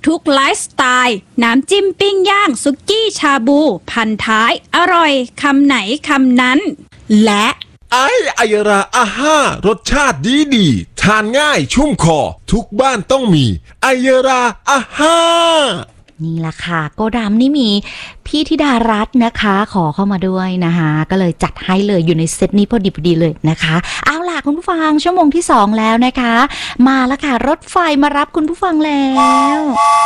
ทุกไลฟ์สไตล์น้ำจิ้มปิ้งย่างสุกี้ชาบูพันท้ายอร่อยคำไหนคำนั้นและไอยราอาห้ารสชาติดีทานง่ายชุ่มคอทุกบ้านต้องมีไอยราอาห้านี่แหละค่ะโกดัมนี่มีพี่ธิดารัตน์นะคะขอเข้ามาด้วยนะคะก็เลยจัดให้เลยอยู่ในเซตนี้พอดีเลยนะคะเอาล่ะคุณผู้ฟังชั่วโมงที่2แล้วนะคะมาแล้วค่ะรถไฟมารับคุณผู้ฟังแล้ว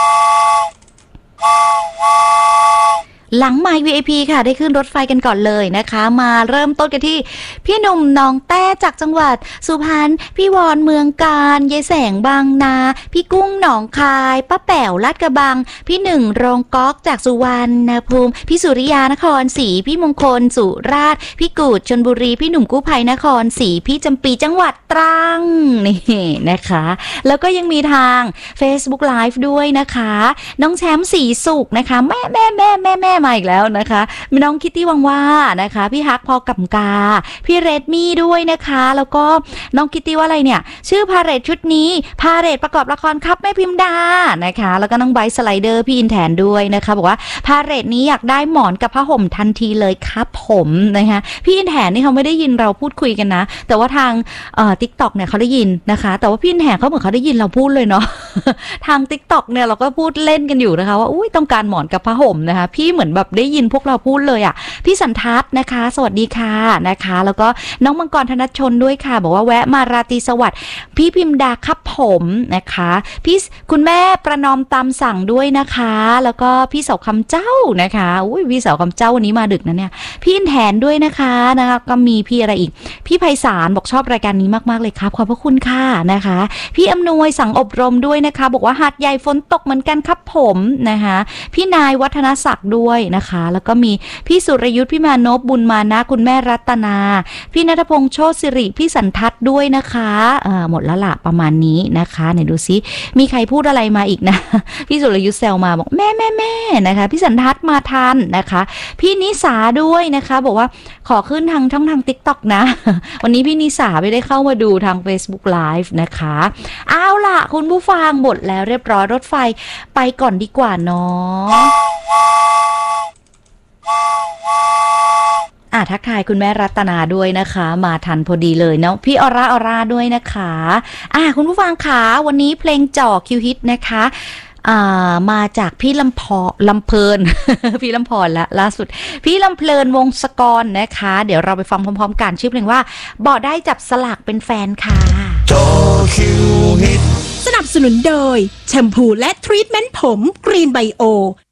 หลังไมค์ VIP ค่ะได้ขึ้นรถไฟกันก่อนเลยนะคะมาเริ่มต้นกันที่พี่หนุ่มหนองแต้จากจังหวัดสุพรรณพี่วอนเมืองการยายแสงบางนาพี่กุ้งหนองคายป้าแป๋วลาดกระบังพี่หนึ่งโรงก๊อกจากสุวรรณภูมิพี่สุริยานครศรีพี่มงคลสุราษฎร์พี่กูดชลบุรีพี่หนุ่มกู้ภัยนครศรีพี่จำปีจังหวัดตรังนี่นะคะแล้วก็ยังมีทาง Facebook Live ด้วยนะคะน้องแชมป์ศรีสุขนะคะแม่มาอีกแล้วนะคะมีน้องคิตตี้วังว่านะคะพี่ฮักพอกับกาพี่เรดมี่ด้วยนะคะแล้วก็น้องคิตตี้ว่าอะไรเนี่ยชื่อพาเรตชุดนี้พาเรตประกอบละครครับแม่พิมดานะคะแล้วก็น้องไบสไลเดอร์พี่อินแทนด้วยนะคะบอกว่าพาเรตนี้อยากได้หมอนกับผ้าห่มทันทีเลยครับผมนะคะพี่อินแทนนี่เขาไม่ได้ยินเราพูดคุยกันนะแต่ว่าทางTikTok เนี่ยเขาได้ยินนะคะแต่ว่าพี่อินแทนเขาเหมือนเขาได้ยินเราพูดเลยเนาะ ทาง TikTok เนี่ยเราก็พูดเล่นกันอยู่นะคะว่าอุ้ยต้องการหมอนกับผ้าห่มนะคะพี่เหมือนแบบได้ยินพวกเราพูดเลยอ่ะพี่สันทัศน์นะคะสวัสดีค่ะนะคะแล้วก็น้องมังกรธนชนด้วยค่ะบอกว่าแวะมาราตรีสวัสดิ์พี่พิมดาครับผมนะคะพี่คุณแม่ประนอมตามสั่งด้วยนะคะแล้วก็พี่เสาคำเจ้านะคะอุ้ยพี่เสาคำเจ้าวันนี้มาดึกนะเนี่ยพี่อินแทนด้วยนะคะก็มีพี่อะไรอีกพี่ไพศาลบอกชอบรายการนี้มากๆเลยครับขอบพระคุณค่ะนะคะพี่อำนวยสังอบรมด้วยนะคะบอกว่าหาดใหญ่ฝนตกเหมือนกันครับผมนะคะพี่นายวัฒนศักดิ์ด้วยนะคะแล้วก็มีพี่สุรยุทธพี่มานพบุญมานะคุณแม่รัตนาพี่ณัฐพงษ์โชติสิริพี่สันทัศน์ด้วยนะคะหมดแล้วล่ะประมาณนี้นะคะไหนดูซิมีใครพูดอะไรมาอีกนะพี่สุรยุทธแซวมาบอกแม่นะคะพี่สันทัศน์มาทันนะคะพี่นิสาด้วยนะคะบอกว่าขอขึ้นทางช่องทาง TikTok นะวันนี้พี่นิสาไม่ได้เข้ามาดูทาง Facebook Live นะคะเอาล่ะคุณผู้ฟังหมดแล้วเรียบร้อยรถไฟไปก่อนดีกว่าเนาะทักทายคุณแม่รัตนาด้วยนะคะมาทันพอดีเลยเนาะพี่ออร่าด้วยนะคะคุณผู้ฟังค่ะวันนี้เพลงจ่อคิวฮิตนะคะมาจากพี่ลำเพลิน พี่ลำพรละล่าสุดพี่ลำเพลินวงศกรนะคะเดี๋ยวเราไปฟังพร้อมๆกันชื่อเพลงว่าบอกได้จับสลากเป็นแฟนค่ะจ่อคิวฮิตสนับสนุนโดยแชมพูและทรีทเมนต์ผมกรีนไบโอ